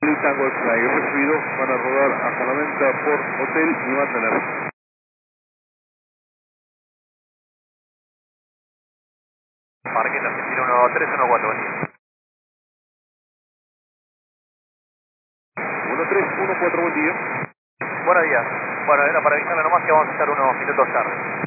Tango X-Ray, recibido, van a rodar hasta la venta por hotel y va a tener. Marqueta, Argentina 1314, buen día. 1314, buen día. Buenos días. Bueno, era para avisarle nomás que vamos a estar unos minutos tarde.